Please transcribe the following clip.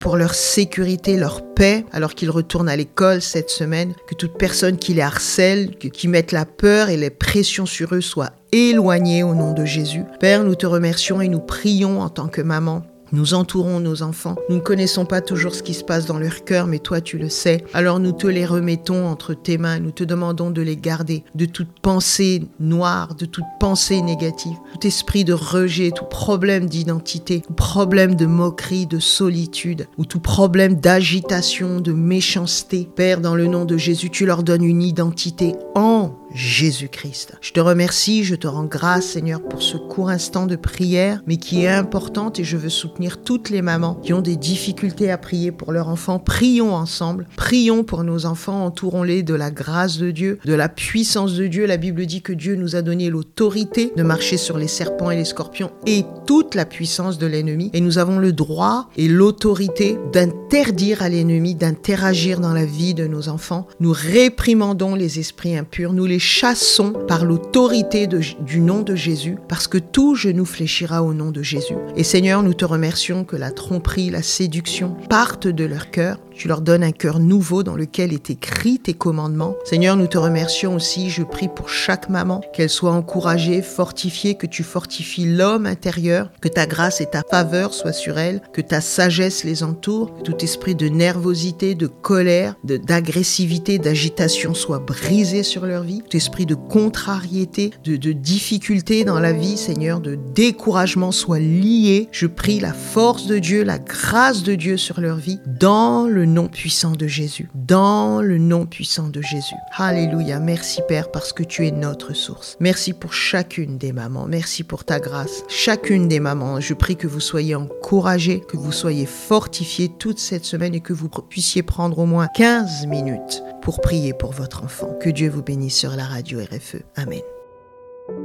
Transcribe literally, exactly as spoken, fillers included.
pour leur sécurité, leur paix, alors qu'ils retournent à l'école cette semaine, que toute personne qui les harcèle, qui mette la peur et les pressions sur eux soit éloignée au nom de Jésus. Père, nous te remercions et nous prions en tant que maman. Nous entourons nos enfants. Nous ne connaissons pas toujours ce qui se passe dans leur cœur, mais toi, tu le sais. Alors nous te les remettons entre tes mains. Nous te demandons de les garder de toute pensée noire, de toute pensée négative, tout esprit de rejet, tout problème d'identité, tout problème de moquerie, de solitude, ou tout problème d'agitation, de méchanceté. Père, dans le nom de Jésus, tu leur donnes une identité en Jésus-Christ. Je te remercie, je te rends grâce, Seigneur, pour ce court instant de prière, mais qui est importante, et je veux soutenir toutes les mamans qui ont des difficultés à prier pour leurs enfants. Prions ensemble, prions pour nos enfants, entourons-les de la grâce de Dieu, de la puissance de Dieu. La Bible dit que Dieu nous a donné l'autorité de marcher sur les serpents et les scorpions et toute la puissance de l'ennemi, et nous avons le droit et l'autorité d'interdire à l'ennemi d'interagir dans la vie de nos enfants. Nous réprimandons les esprits impurs, nous les chassons par l'autorité de, du nom de Jésus, parce que tout genou fléchira au nom de Jésus. Et Seigneur, nous te remercions que la tromperie, la séduction partent de leur cœur. Tu leur donnes un cœur nouveau dans lequel est écrit tes commandements. Seigneur, nous te remercions aussi. Je prie pour chaque maman, qu'elle soit encouragée, fortifiée, que tu fortifies l'homme intérieur, que ta grâce et ta faveur soient sur elle, que ta sagesse les entoure, que tout esprit de nervosité, de colère, de, d'agressivité, d'agitation soit brisé sur leur vie. Tout esprit de contrariété, de, de difficulté dans la vie, Seigneur, de découragement soit lié. Je prie la force de Dieu, la grâce de Dieu sur leur vie, dans le nom puissant de Jésus. Dans le nom puissant de Jésus. Alléluia. Merci Père, parce que tu es notre source. Merci pour chacune des mamans. Merci pour ta grâce. Chacune des mamans, je prie que vous soyez encouragées, que vous soyez fortifiées toute cette semaine et que vous puissiez prendre au moins quinze minutes pour prier pour votre enfant. Que Dieu vous bénisse sur la radio R F E. Amen.